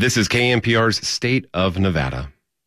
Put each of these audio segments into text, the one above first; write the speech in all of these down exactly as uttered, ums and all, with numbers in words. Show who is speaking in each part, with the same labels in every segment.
Speaker 1: This is K N P R's State of Nevada.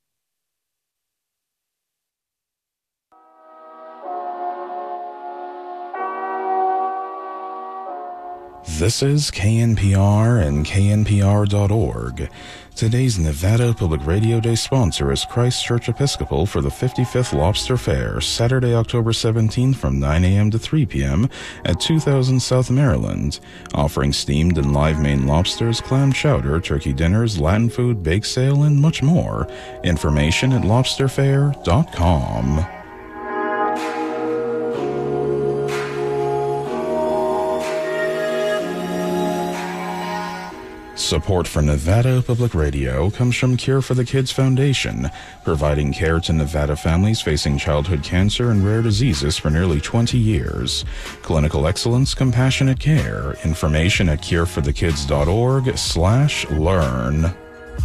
Speaker 2: This is K N P R and K N P R dot org. Today's Nevada Public Radio Day sponsor is Christ Church Episcopal for the fifty-fifth Lobster Fair, Saturday, October seventeenth from nine a.m. to three p.m. at two thousand South Maryland, offering steamed and live Maine lobsters, clam chowder, turkey dinners, Latin food, bake sale, and much more. Information at lobster fair dot com. Support for Nevada Public Radio comes from Cure for the Kids Foundation, providing care to Nevada families facing childhood cancer and rare diseases for nearly twenty years. Clinical excellence, compassionate care. Information at cure for the kids dot org slash learn.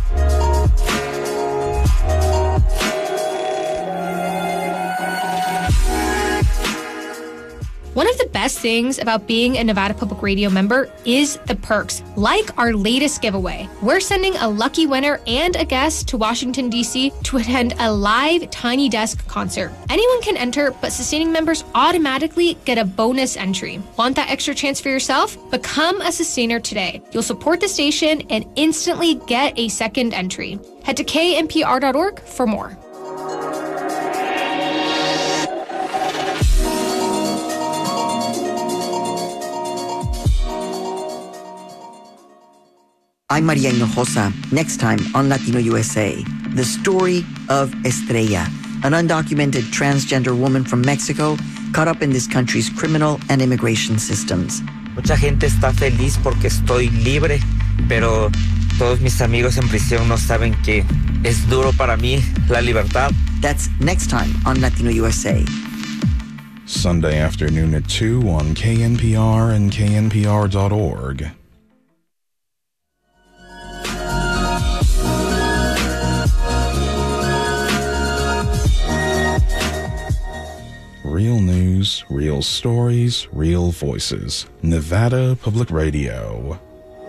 Speaker 3: One of the best things about being a Nevada Public Radio member is the perks, like our latest giveaway. We're sending a lucky winner and a guest to Washington, D C to attend a live Tiny Desk concert. Anyone can enter, but sustaining members automatically get a bonus entry. Want that extra chance for yourself? Become a sustainer today. You'll support the station and instantly get a second entry. Head to K N P R dot org for more.
Speaker 4: I'm Maria Hinojosa. Next time on Latino U S A, the story of Estrella, an undocumented transgender woman from Mexico caught up in this country's criminal and immigration systems.
Speaker 5: Mucha gente está feliz porque estoy libre, pero todos mis amigos en prisión no saben que es duro para mí la libertad.
Speaker 4: That's next time on Latino U S A.
Speaker 2: Sunday afternoon at two on K N P R and K N P R dot org. Real news, real stories, real voices. Nevada Public Radio.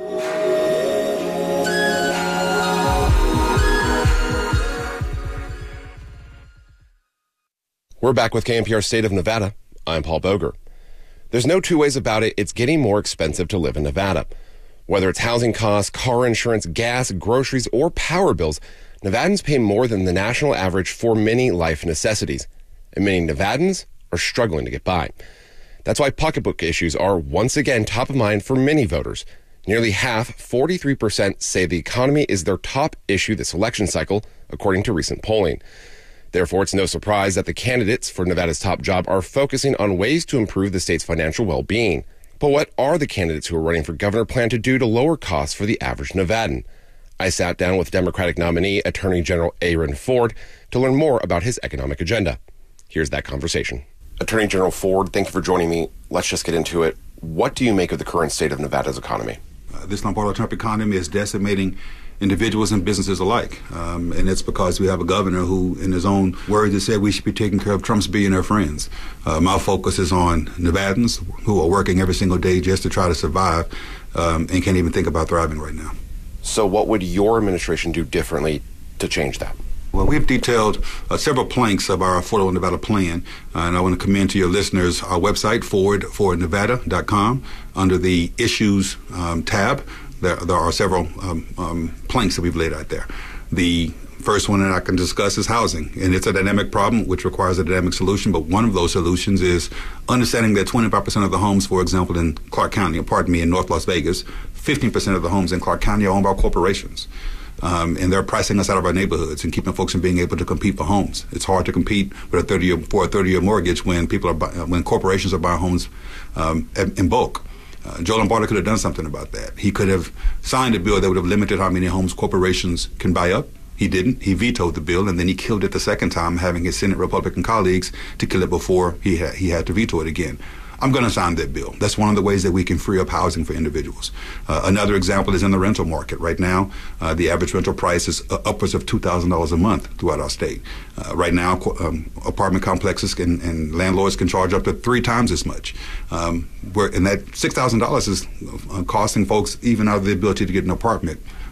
Speaker 1: We're back with K N P R State of Nevada. I'm Paul Boger. There's no two ways about it. It's getting more expensive to live in Nevada. Whether it's housing costs, car insurance, gas, groceries, or power bills, Nevadans pay more than the national average for many life necessities. And many Nevadans are struggling to get by. That's why pocketbook issues are once again top of mind for many voters. Nearly half, forty-three percent, say the economy is their top issue this election cycle, according to recent polling. Therefore, it's no surprise that the candidates for Nevada's top job are focusing on ways to improve the state's financial well-being. But what are the candidates who are running for governor plan to do to lower costs for the average Nevadan? I sat down with Democratic nominee Attorney General Aaron Ford to learn more about his economic agenda. Here's that conversation. Attorney General Ford, thank you for joining me. Let's just get into it. What do you make of the current state of Nevada's economy?
Speaker 6: Uh, this Lombardo-Trump economy is decimating individuals and businesses alike. Um, and it's because we have a governor who, in his own words, has said we should be taking care of Trump's billionaire friends. Uh, my focus is on Nevadans who are working every single day just to try to survive um, and can't even think about thriving right now.
Speaker 1: So what would your administration do differently to change that?
Speaker 6: Well, we've detailed uh, several planks of our Affordable Nevada plan, uh, and I want to commend to your listeners our website, forward for nevada dot com. Under the Issues um, tab, there, there are several um, um, planks that we've laid out there. The first one that I can discuss is housing, and it's a dynamic problem which requires a dynamic solution, but one of those solutions is understanding that twenty-five percent of the homes, for example, in Clark County, pardon me, in North Las Vegas, fifteen percent of the homes in Clark County are owned by corporations. Um, and they're pricing us out of our neighborhoods and keeping folks from being able to compete for homes. It's hard to compete with a thirty-year for a thirty-year mortgage when people are buy, when corporations are buying homes um, in bulk. Uh, Joe Lombardo could have done something about that. He could have signed a bill that would have limited how many homes corporations can buy up. He didn't. He vetoed the bill, and then he killed it the second time, having his Senate Republican colleagues to kill it before he ha- he had to veto it again. I'm going to sign that bill. That's one of the ways that we can free up housing for individuals. Uh, another example is in the rental market. Right now, uh, the average rental price is uh, upwards of two thousand dollars a month throughout our state. Uh, right now, um, apartment complexes can, and landlords can charge up to three times as much. Um, where, and that six thousand dollars is uh, costing folks even out of the ability to get an apartment.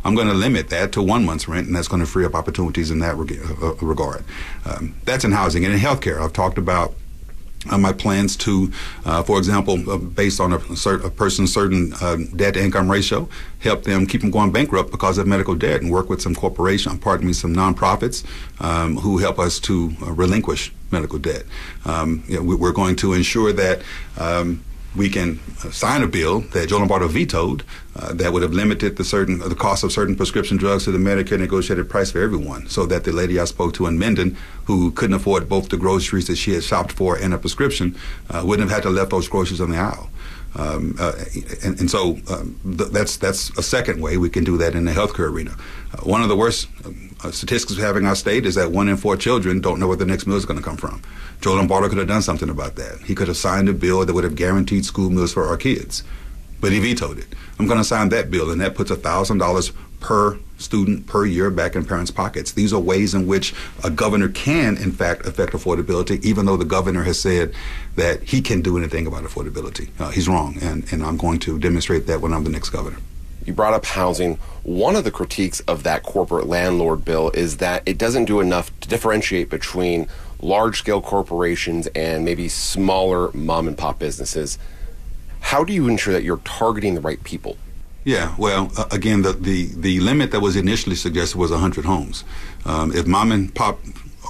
Speaker 6: I'm going to limit that to one month's rent, and that's going to free up opportunities in that reg- uh, regard. Um, that's in housing. And in healthcare, I've talked about Uh, my plans to, uh, for example, uh, based on a, cert- a person's certain uh, debt-to-income ratio, help them keep them going bankrupt because of medical debt, and work with some corporation, pardon me, some nonprofits um, who help us to uh, relinquish medical debt. Um, you know, we, we're going to ensure that um, we can sign a bill that Joe Lombardo vetoed uh, that would have limited the certain the cost of certain prescription drugs to the Medicare negotiated price for everyone, so that the lady I spoke to in Mendon, who couldn't afford both the groceries that she had shopped for and a prescription, uh, wouldn't have had to left those groceries on the aisle. Um, uh, and, and so um, th- that's that's a second way we can do that in the healthcare arena. Uh, one of the worst uh, statistics we have in our state is that one in four children don't know where the next meal is going to come from. Joe Lombardo could have done something about that. He could have signed a bill that would have guaranteed school meals for our kids, but he vetoed it. I'm going to sign that bill, and that puts one thousand dollars per student per year back in parents' pockets. These are ways in which a governor can, in fact, affect affordability, even though the governor has said that he can't do anything about affordability. Uh, he's wrong, and, and I'm going to demonstrate that when I'm the next governor.
Speaker 1: You brought up housing. One of the critiques of that corporate landlord bill is that it doesn't do enough to differentiate between large-scale corporations and maybe smaller mom-and-pop businesses. How do you ensure that you're targeting the right people?
Speaker 6: Yeah, well, uh, again, the, the, the limit that was initially suggested was one hundred homes. Um, if mom-and-pop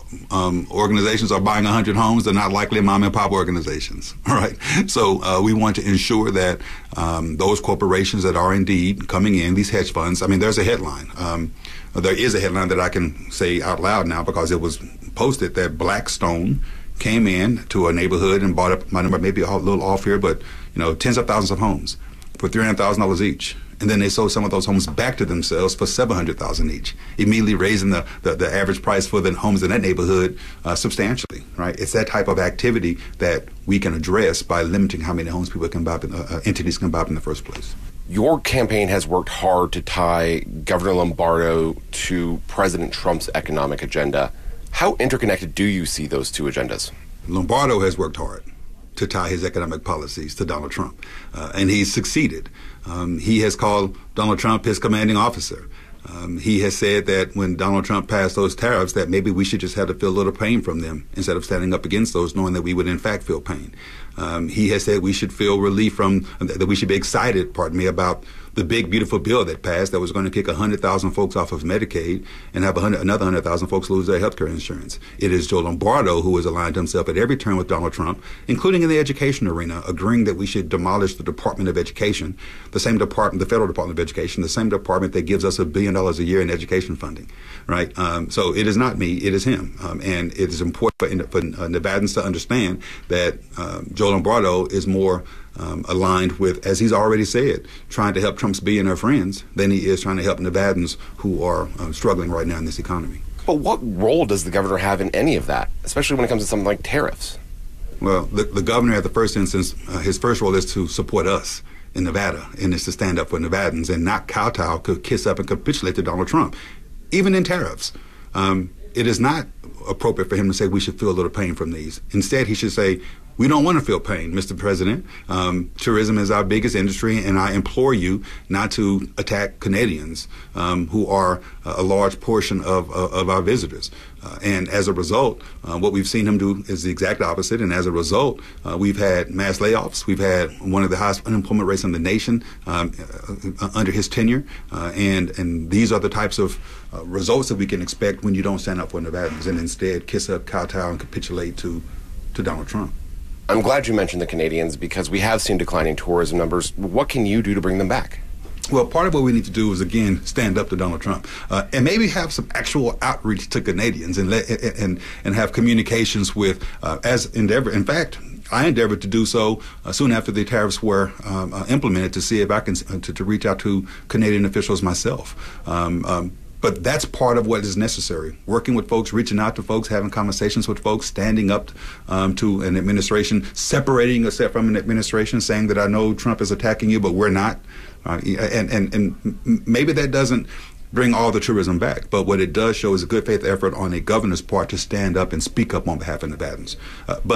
Speaker 6: um, organizations are buying one hundred homes, they're not likely mom-and-pop organizations, all right? So uh, we want to ensure that um, those corporations that are indeed coming in, these hedge funds, I mean, there's a headline. Um, there is a headline that I can say out loud now because it was posted that Blackstone came in to a neighborhood and bought up, my number may be a little off here, but, you know, tens of thousands of homes for three hundred thousand dollars each. And then they sold some of those homes back to themselves for seven hundred thousand dollars each, immediately raising the, the, the average price for the homes in that neighborhood uh, substantially, right? It's that type of activity that we can address by limiting how many homes people can buy, uh, entities can buy in the first place.
Speaker 1: Your campaign has worked hard to tie Governor Lombardo to President Trump's economic agenda. How interconnected do you see those two agendas?
Speaker 6: Lombardo has worked hard to tie his economic policies to Donald Trump, uh, and he's succeeded. Um, he has called Donald Trump his commanding officer. Um, he has said that when Donald Trump passed those tariffs, that maybe we should just have to feel a little pain from them instead of standing up against those, knowing that we would in fact feel pain. Um, he has said we should feel relief from, that we should be excited, pardon me, about the big, beautiful bill that passed that was going to kick one hundred thousand folks off of Medicaid and have one hundred, another one hundred thousand folks lose their health care insurance. It is Joe Lombardo who has aligned himself at every turn with Donald Trump, including in the education arena, agreeing that we should demolish the Department of Education, the same department, the Federal Department of Education, the same department that gives us a billion dollars a year in education funding, right? Um, so it is not me, it is him. Um, and it is important for, for uh, Nevadans to understand that um, Joe Lombardo is more Um, aligned with, as he's already said, trying to help Trump's billionaire friends than he is trying to help Nevadans who are uh, struggling right now in this economy.
Speaker 1: But what role does the governor have in any of that, especially when it comes to something like tariffs?
Speaker 6: Well, the, the governor at the first instance, uh, his first role is to support us in Nevada, and is to stand up for Nevadans and not kowtow, could kiss up and capitulate to Donald Trump, even in tariffs. Um, it is not appropriate for him to say we should feel a little pain from these. Instead, he should say, we don't want to feel pain, Mister President. Um, tourism is our biggest industry, and I implore you not to attack Canadians, um, who are a large portion of, of, of our visitors. Uh, and as a result, uh, what we've seen him do is the exact opposite. And as a result, uh, we've had mass layoffs. We've had one of the highest unemployment rates in the nation um, uh, under his tenure. Uh, and, and these are the types of uh, results that we can expect when you don't stand up for Nevadans and instead kiss up, kowtow, and capitulate to, to Donald Trump.
Speaker 1: I'm glad you mentioned the Canadians because we have seen declining tourism numbers. What can you do to bring them back?
Speaker 6: Well, part of what we need to do is, again, stand up to Donald Trump uh, and maybe have some actual outreach to Canadians and let, and, and have communications with, uh, as endeavor. In fact, I endeavored to do so uh, soon after the tariffs were um, uh, implemented to see if I can uh, to, to reach out to Canadian officials myself. Um, um, But that's part of what is necessary. Working with folks, reaching out to folks, having conversations with folks, standing up um, to an administration, separating yourself from an administration, saying that I know Trump is attacking you, but we're not. Uh, and, and, and maybe that doesn't bring all the tourism back, but what it does show is a good faith effort on a governor's part to stand up and speak up on behalf of Nevadans. Uh, but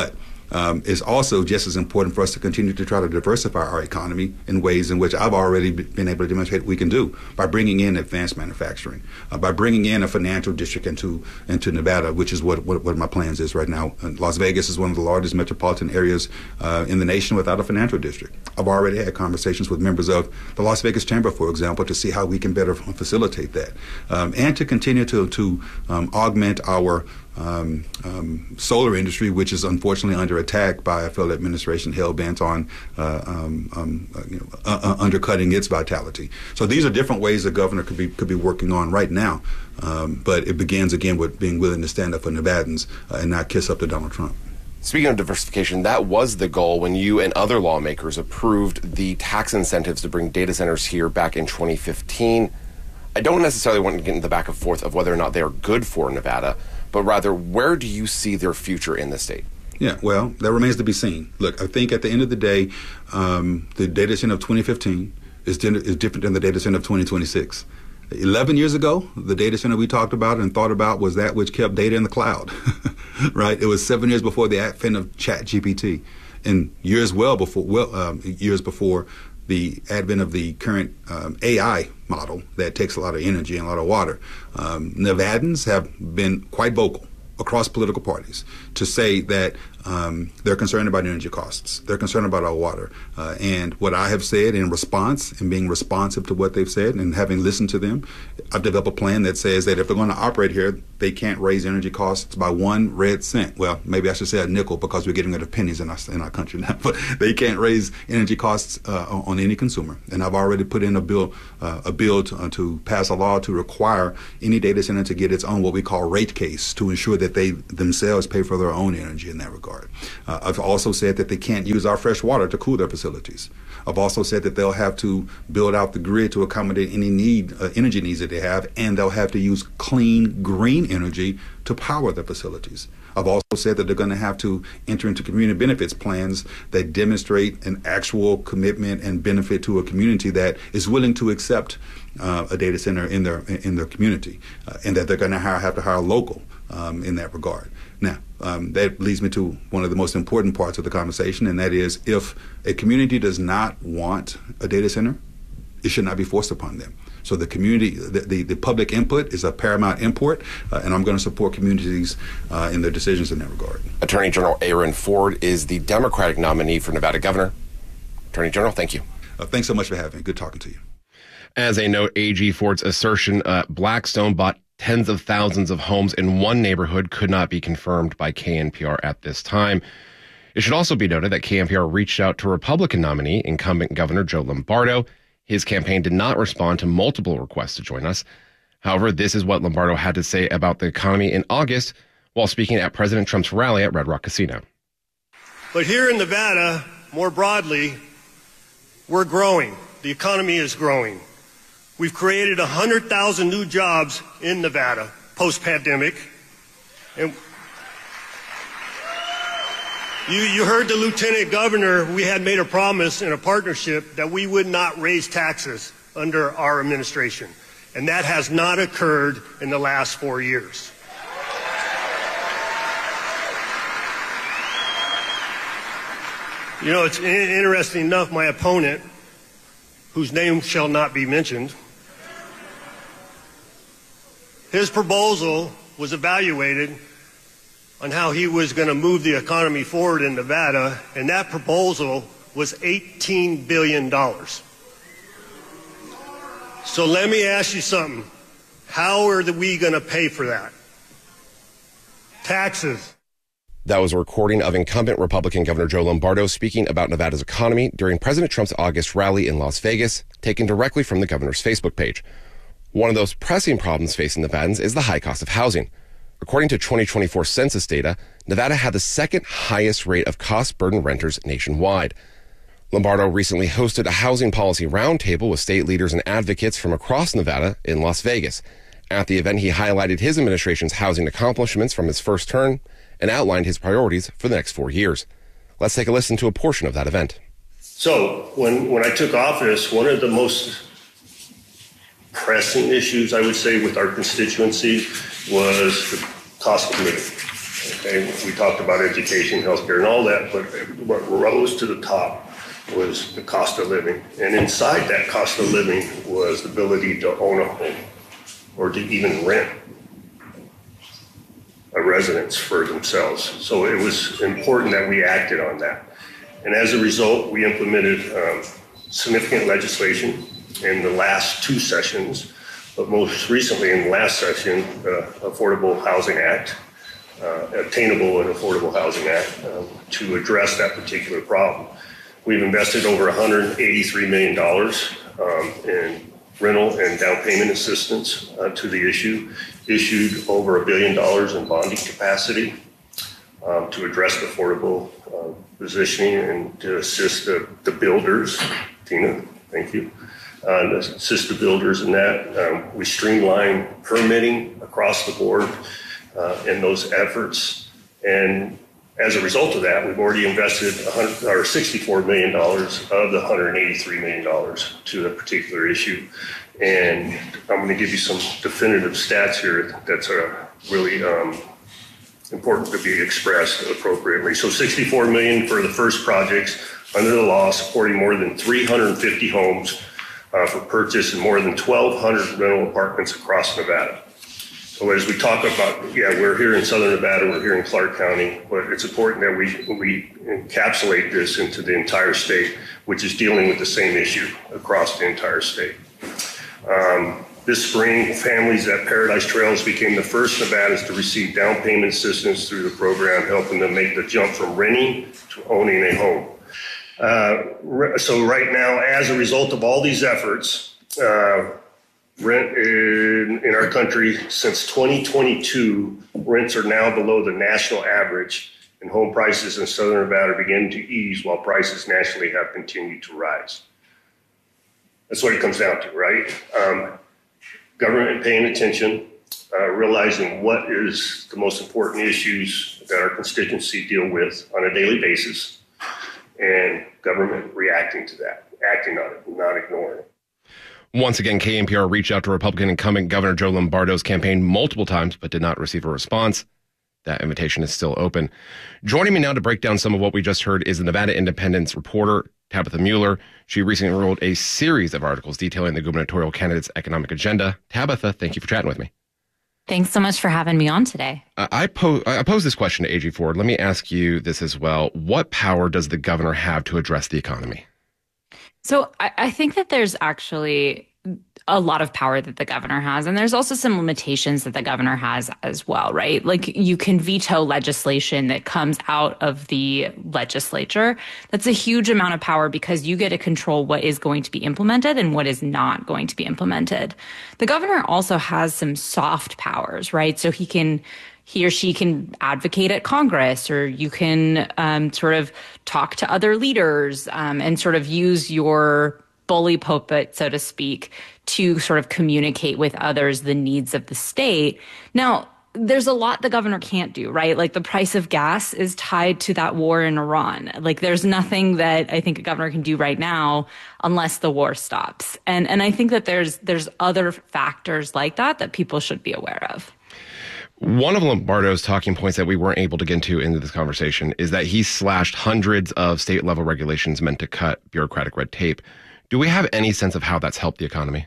Speaker 6: um, is also just as important for us to continue to try to diversify our economy in ways in which I've already been able to demonstrate we can do by bringing in advanced manufacturing, uh, by bringing in a financial district into into Nevada, which is what, what, what my plans is right now. And Las Vegas is one of the largest metropolitan areas uh, in the nation without a financial district. I've already had conversations with members of the Las Vegas Chamber, for example, to see how we can better facilitate that, um, and to continue to, to um, augment our Um, um, solar industry, which is unfortunately under attack by a federal administration hell-bent on uh, um, um, uh, you know, uh, uh, undercutting its vitality. So these are different ways the governor could be could be working on right now. Um, but it begins again with being willing to stand up for Nevadans uh, and not kiss up to Donald Trump.
Speaker 1: Speaking of diversification, that was the goal when you and other lawmakers approved the tax incentives to bring data centers here back in twenty fifteen. I don't necessarily want to get into the back and forth of whether or not they are good for Nevada, but rather, where do you see their future in the state?
Speaker 6: Yeah, well, that remains to be seen. Look, I think at the end of the day, um, the data center of twenty fifteen is, di- is different than the data center of twenty twenty-six. Eleven years ago, the data center we talked about and thought about was that which kept data in the cloud, right? It was seven years before the advent of ChatGPT, and years well before, well, um, years before the advent of the current um, A I model that takes a lot of energy and a lot of water. Um, Nevadans have been quite vocal across political parties to say that um, they're concerned about energy costs. They're concerned about our water. Uh, and what I have said in response and being responsive to what they've said and having listened to them, I've developed a plan that says that if they're going to operate here, they can't raise energy costs by one red cent. Well, maybe I should say a nickel because we're getting rid of pennies in our, in our country now. But they can't raise energy costs uh, on any consumer. And I've already put in a bill, uh, a bill to, uh, to pass a law to require any data center to get its own what we call rate case to ensure that they themselves pay for their own energy in that regard. Uh, I've also said that they can't use our fresh water to cool their facilities. I've also said that they'll have to build out the grid to accommodate any need, uh, energy needs that they have, and they'll have to use clean, green energy to power their facilities. I've also said that they're going to have to enter into community benefits plans that demonstrate an actual commitment and benefit to a community that is willing to accept uh, a data center in their in their community, uh, and that they're going to hire, have to hire local um, in that regard. Now, um, that leads me to one of the most important parts of the conversation, and that is if a community does not want a data center, it should not be forced upon them. So the community, the, the, the public input is a paramount import, uh, and I'm going to support communities uh, in their decisions in that regard.
Speaker 1: Attorney General Aaron Ford is the Democratic nominee for Nevada governor. Attorney General, thank you.
Speaker 6: Uh, thanks so much for having me. Good talking to you.
Speaker 1: As a note, A G Ford's assertion uh, Blackstone bought tens of thousands of homes in one neighborhood could not be confirmed by K N P R at this time. It should also be noted that K N P R reached out to Republican nominee, incumbent Governor Joe Lombardo. His campaign did not respond to multiple requests to join us. However, this is what Lombardo had to say about the economy in August while speaking at President Trump's rally at Red Rock Casino.
Speaker 7: But here in Nevada, more broadly, we're growing. The economy is growing. We've created one hundred thousand new jobs in Nevada post-pandemic. And you, you heard the Lieutenant Governor, we had made a promise in a partnership that we would not raise taxes under our administration. And that has not occurred in the last four years. You know, it's interesting enough, my opponent, whose name shall not be mentioned, his proposal was evaluated on how he was going to move the economy forward in Nevada, and that proposal was eighteen billion dollars. So let me ask you something. How are we going to pay for that? Taxes.
Speaker 1: That was a recording of incumbent Republican Governor Joe Lombardo speaking about Nevada's economy during President Trump's August rally in Las Vegas, taken directly from the governor's Facebook page. One of those pressing problems facing Nevadans is the high cost of housing. According to twenty twenty-four census data, Nevada had the second highest rate of cost-burdened renters nationwide. Lombardo recently hosted a housing policy roundtable with state leaders and advocates from across Nevada in Las Vegas. At the event, he highlighted his administration's housing accomplishments from his first term and outlined his priorities for the next four years. Let's take a listen to a portion of that event.
Speaker 7: So when, when I took office, one of the most pressing issues, I would say, with our constituency was the cost of living. Okay, we talked about education, healthcare, and all that, but what rose to the top was the cost of living. And inside that cost of living was the ability to own a home or to even rent a residence for themselves. So it was important that we acted on that. And as a result, we implemented um, significant legislation in the last two sessions, but most recently in the last session, the Affordable Housing Act, uh, Attainable and Affordable Housing Act, um, to address that particular problem. We've invested over one hundred eighty-three million dollars um, in rental and down payment assistance uh, to the issue, issued over a billion dollars in bonding capacity um, to address the affordable uh, positioning and to assist the, the builders. Tina, thank you. Uh, to assist the builders in that. Um, we streamline permitting across the board uh, in those efforts. And as a result of that, we've already invested one hundred, or sixty-four million dollars of the one hundred eighty-three million dollars to a particular issue. And I'm going to give you some definitive stats here that's uh, really um, important to be expressed appropriately. So sixty-four million dollars for the first projects under the law, supporting more than three hundred fifty homes uh, for purchase and more than twelve hundred rental apartments across Nevada. So as we talk about, yeah, we're here in Southern Nevada, we're here in Clark County, but it's important that we, we encapsulate this into the entire state, which is dealing with the same issue across the entire state. Um, this spring, families at Paradise Trails became the first Nevadas to receive down payment assistance through the program, helping them make the jump from renting to owning a home. Uh, so right now, as a result of all these efforts, uh, rent in, in our country since twenty twenty-two, rents are now below the national average, and home prices in Southern Nevada begin to ease while prices nationally have continued to rise. That's what it comes down to, right? Um, government paying attention, uh, realizing what is the most important issues that our constituency deal with on a daily basis, and government reacting to that, acting on it, not ignoring it.
Speaker 1: Once again, K N P R reached out to Republican incumbent Governor Joe Lombardo's campaign multiple times, but did not receive a response. That invitation is still open. Joining me now to break down some of what we just heard is the Nevada Independent's reporter, Tabitha Mueller. She recently wrote a series of articles detailing the gubernatorial candidate's economic agenda. Tabitha, thank you for chatting with me.
Speaker 8: Thanks so much for having me on today.
Speaker 1: Uh, I, po- I pose this question to A G Ford. Let me ask you this as well. What power does the governor have to address the economy?
Speaker 8: So I, I think that there's actually a lot of power that the governor has, and there's also some limitations that the governor has as well, right? Like you can veto legislation that comes out of the legislature. That's a huge amount of power because you get to control what is going to be implemented and what is not going to be implemented. The governor also has some soft powers, right? So he can he or she can advocate at Congress, or you can um, sort of talk to other leaders um, and sort of use your bully pulpit, so to speak, to sort of communicate with others the needs of the state. Now, there's a lot the governor can't do, right? Like the price of gas is tied to that war in Iran. Like there's nothing that I think a governor can do right now unless the war stops. And and I think that there's there's other factors like that that people should be aware of.
Speaker 1: One of Lombardo's talking points that we weren't able to get into into this conversation is that he slashed hundreds of state level regulations meant to cut bureaucratic red tape. Do we have any sense of how that's helped the economy?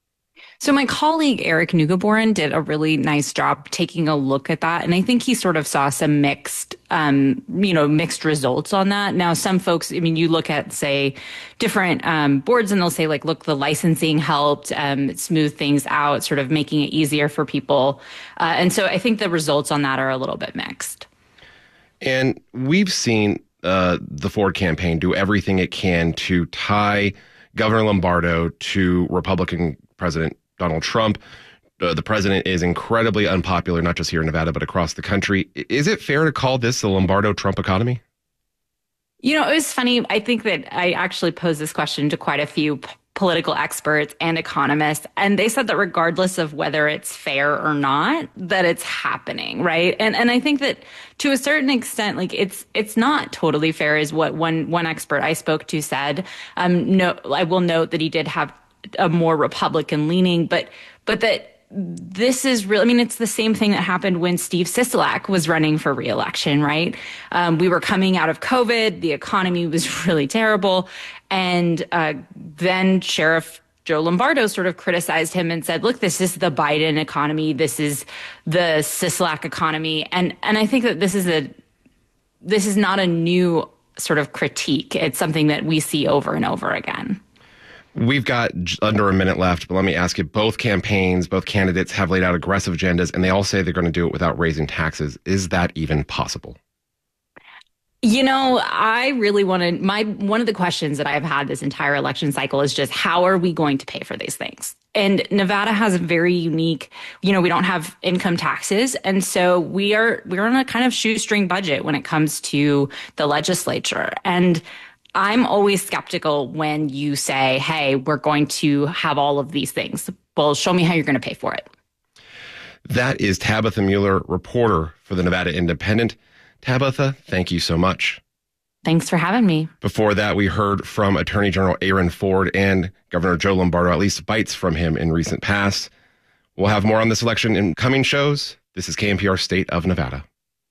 Speaker 8: So my colleague Eric Neugebauer did a really nice job taking a look at that. And I think he sort of saw some mixed, um, you know, mixed results on that. Now, some folks, I mean, you look at, say, different um, boards and they'll say, like, look, the licensing helped um, smooth things out, sort of making it easier for people. Uh, and so I think the results on that are a little bit mixed.
Speaker 1: And we've seen uh, the Ford campaign do everything it can to tie Governor Lombardo to Republican President Donald Trump. Uh, the president is incredibly unpopular, not just here in Nevada, but across the country. Is it fair to call this the Lombardo-Trump economy?
Speaker 8: You know, it was funny. I think that I actually posed this question to quite a few p- political experts and economists, and they said that regardless of whether it's fair or not, that it's happening, right? And and I think that to a certain extent, like it's it's not totally fair, is what one one expert I spoke to said. Um, no, I will note that he did have a more Republican leaning, but but that this is really, I mean, it's the same thing that happened when Steve Sisolak was running for re-election, right? Um, we were coming out of COVID. The economy was really terrible. And uh, then Sheriff Joe Lombardo sort of criticized him and said, look, this is the Biden economy. This is the Sisolak economy. And and I think that this is a this is not a new sort of critique. It's something that we see over and over again.
Speaker 1: We've got under a minute left, but let me ask you, both campaigns, both candidates have laid out aggressive agendas, and they all say they're going to do it without raising taxes. Is that even possible?
Speaker 8: You know, I really want to, my, one of the questions that I've had this entire election cycle is just, how are we going to pay for these things? And Nevada has a very unique, you know, we don't have income taxes. And so we are, we're on a kind of shoestring budget when it comes to the legislature. And I'm always skeptical when you say, hey, we're going to have all of these things. Well, show me how you're going to pay for it.
Speaker 1: That is Tabitha Mueller, reporter for the Nevada Independent. Tabitha, thank you so much.
Speaker 8: Thanks for having me.
Speaker 1: Before that, we heard from Attorney General Aaron Ford and Governor Joe Lombardo, at least bites from him in recent past. We'll have more on this election in coming shows. This is K N P R State of Nevada.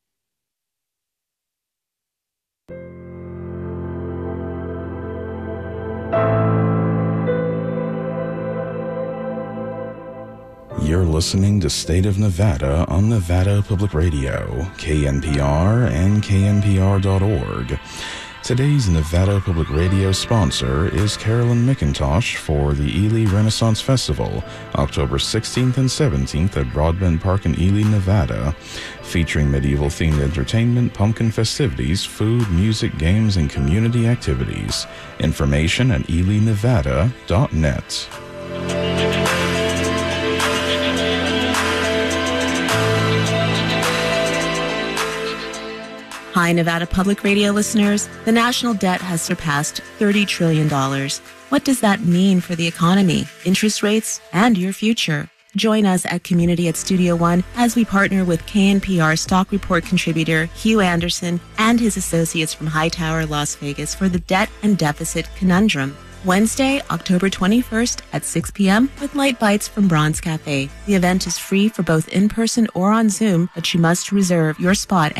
Speaker 2: You're listening to State of Nevada on Nevada Public Radio, K N P R and K N P R dot org. Today's Nevada Public Radio sponsor is Carolyn McIntosh for the Ely Renaissance Festival, October sixteenth and seventeenth at Broadbent Park in Ely, Nevada, featuring medieval-themed entertainment, pumpkin festivities, food, music, games, and community activities. Information at ely nevada dot net.
Speaker 9: Hi, Nevada Public Radio listeners. The national debt has surpassed thirty trillion dollars. What does that mean for the economy, interest rates, and your future? Join us at Community at Studio One as we partner with K N P R Stock Report contributor Hugh Anderson and his associates from Hightower, Las Vegas for the Debt and Deficit Conundrum. Wednesday, October twenty-first at six p.m. with Light Bites from Bronze Cafe. The event is free for both in-person or on Zoom, but you must reserve your spot